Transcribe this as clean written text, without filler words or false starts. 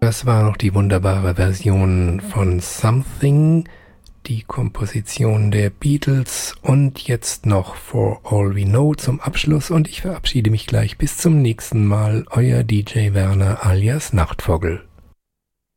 Das war noch die wunderbare Version von Something, die Komposition der Beatles und jetzt noch For All We Know zum Abschluss und ich verabschiede mich gleich bis zum nächsten Mal, euer DJ Werner alias Nachtvogel.